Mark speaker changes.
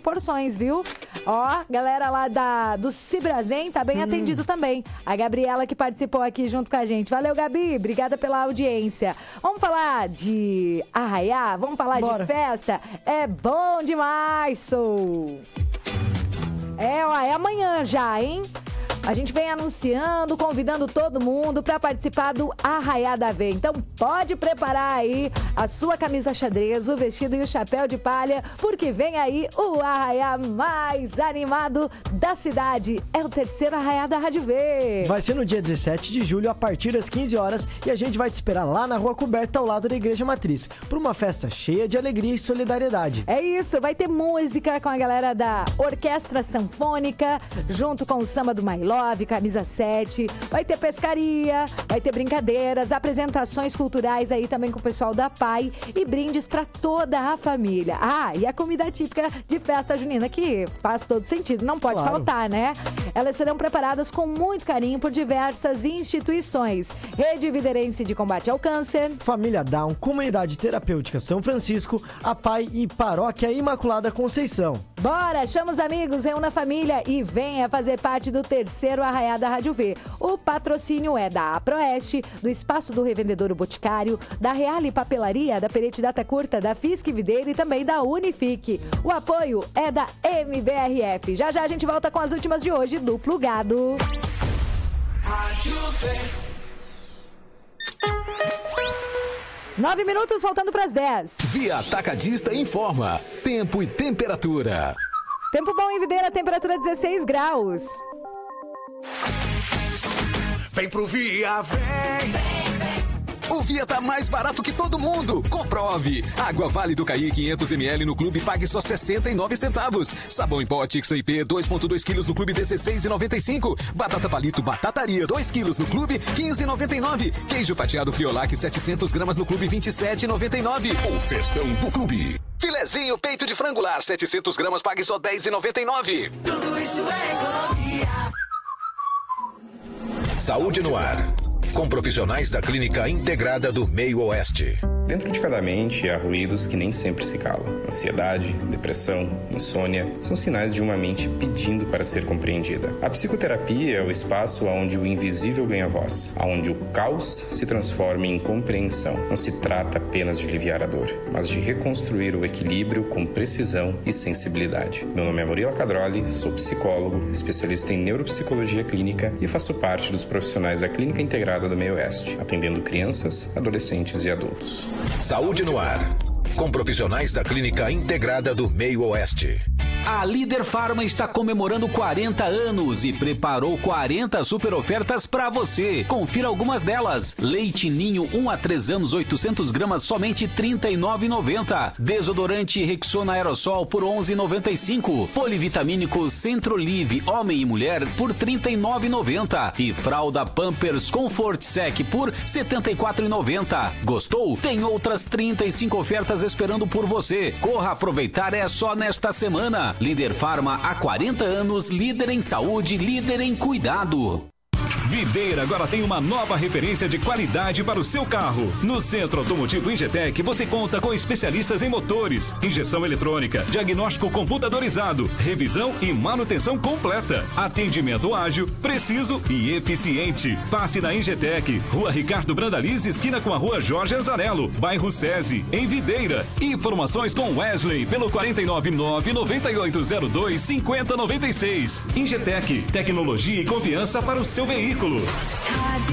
Speaker 1: porções, viu? Ó, galera lá do Cibrazen tá bem atendido também. A Gabriela que participou aqui junto com a gente. Valeu, Gabi. Obrigada pela audiência. Vamos falar de arraiá? Vamos falar de festa? É bom demais, sou! É amanhã já, hein? A gente vem anunciando, convidando todo mundo para participar do Arraiá da Vê. Então pode preparar aí a sua camisa xadrez, o vestido e o chapéu de palha, porque vem aí o Arraiá mais animado da cidade. É o terceiro Arraiá da Rádio Vê.
Speaker 2: Vai ser no dia 17 de julho, a partir das 15 horas, e a gente vai te esperar lá na Rua Coberta, ao lado da Igreja Matriz, por uma festa cheia de alegria e solidariedade.
Speaker 1: É isso, vai ter música com a galera da Orquestra Sanfônica, junto com o Samba do Mailó, Camisa 7, vai ter pescaria, vai ter brincadeiras, apresentações culturais aí também com o pessoal da PAI e brindes para toda a família. Ah, e a comida típica de festa junina, que faz todo sentido, não pode faltar, né? Elas serão preparadas com muito carinho por diversas instituições. Rede Viderense de Combate ao Câncer,
Speaker 2: Família Down, Comunidade Terapêutica São Francisco, a PAI e Paróquia Imaculada Conceição.
Speaker 1: Bora, chama os amigos, reúna a família e venha fazer parte do terceiro Arraiá da Rádio Vê. O patrocínio é da Aproeste, do Espaço do Revendedor Boticário, da Reale Papelaria, da Perete Data Curta, da Fisque Videira e também da Unifique. O apoio é da MBRF. Já já a gente volta com as últimas de hoje do Plugado. Rádio Vê. 9 minutos, faltando para as 10.
Speaker 3: Via Atacadista informa. Tempo e temperatura.
Speaker 1: Tempo bom em Videira, temperatura 16 graus.
Speaker 3: Vem pro Via, vem! O Via tá mais barato que todo mundo. Comprove. Água Vale do Caí 500ml no clube, pague só 69 centavos. Sabão em pó XIP 2,2 kg no clube, 16,95. Batata palito Batataria 2 kg no clube, 15,99. Queijo fatiado Friolac 700 gramas no clube, 27,99. O festão do clube. Filezinho peito de frangular 700 gramas, pague só 10,99.
Speaker 4: Tudo isso é economia.
Speaker 5: Saúde no ar, com profissionais da Clínica Integrada do Meio Oeste.
Speaker 6: Dentro de cada mente há ruídos que nem sempre se calam. Ansiedade, depressão, insônia são sinais de uma mente pedindo para ser compreendida. A psicoterapia é o espaço onde o invisível ganha voz, onde o caos se transforma em compreensão. Não se trata apenas de aliviar a dor, mas de reconstruir o equilíbrio com precisão e sensibilidade. Meu nome é Murilo Cadroli, sou psicólogo, especialista em neuropsicologia clínica e faço parte dos profissionais da Clínica Integrada do Meio Oeste, atendendo crianças, adolescentes e adultos.
Speaker 5: Saúde no ar, com profissionais da Clínica Integrada do Meio Oeste.
Speaker 7: A Líder Farma está comemorando 40 anos e preparou 40 super ofertas para você. Confira algumas delas. Leite Ninho 1 a 3 anos, 800 gramas, somente R$ 39,90. Desodorante Rexona Aerosol por R$ 11,95. Polivitamínico Centrolive Homem e Mulher por R$ 39,90. E fralda Pampers Comfort Sec por R$ 74,90. Gostou? Tem outras 35 ofertas esperando por você. Corra aproveitar, é só nesta semana. Líder Farma há 40 anos, líder em saúde, líder em cuidado.
Speaker 8: Videira agora tem uma nova referência de qualidade para o seu carro. No Centro Automotivo Ingetec, você conta com especialistas em motores, injeção eletrônica, diagnóstico computadorizado, revisão e manutenção completa. Atendimento ágil, preciso e eficiente. Passe na Ingetec, Rua Ricardo Brandalize, esquina com a Rua Jorge Anzarello, bairro SESI, em Videira. Informações com Wesley pelo 499-9802-5096. Ingetec, tecnologia e confiança para o seu veículo.